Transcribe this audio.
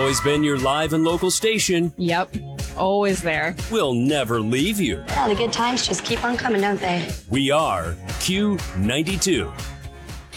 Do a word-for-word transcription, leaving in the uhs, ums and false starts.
always been your live and local station. Yep. Always there. We'll never leave you. Yeah, the good times just keep on coming, don't they? We are Q ninety-two.